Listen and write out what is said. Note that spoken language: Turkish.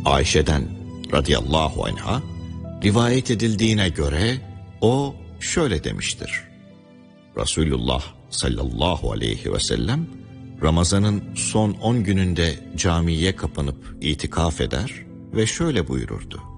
Ayşe'den radıyallahu anha rivayet edildiğine göre o şöyle demiştir. Resulullah sallallahu aleyhi ve sellem Ramazan'ın son 10 gününde camiye kapanıp itikaf eder ve şöyle buyururdu.